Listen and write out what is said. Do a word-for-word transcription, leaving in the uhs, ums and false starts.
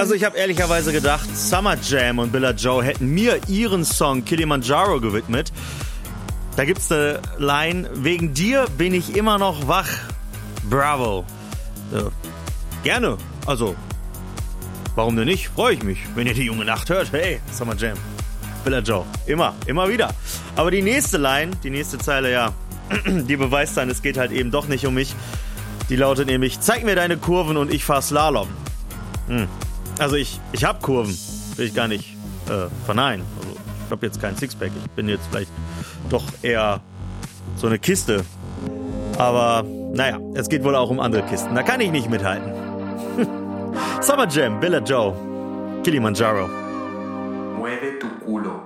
Also ich habe ehrlicherweise gedacht, Summer Jam und Billa Joe hätten mir ihren Song Kilimanjaro gewidmet. Da gibt's eine Line, wegen dir bin ich immer noch wach. Bravo. Ja, gerne, also warum denn nicht? Freue ich mich, wenn ihr die junge Nacht hört. Hey, Summer Jam, Billa Joe, immer, immer wieder. Aber die nächste Line, die nächste Zeile, ja, die beweist dann, es geht halt eben doch nicht um mich. Die lautet nämlich, zeig mir deine Kurven und ich fahr Slalom. Hm. Also ich, ich hab Kurven, will ich gar nicht äh, verneinen. Also ich hab jetzt keinen Sixpack, ich bin jetzt vielleicht doch eher so eine Kiste. Aber naja, es geht wohl auch um andere Kisten, da kann ich nicht mithalten. Summer Jam, Billa Joe, Kilimanjaro. Mueve tu culo.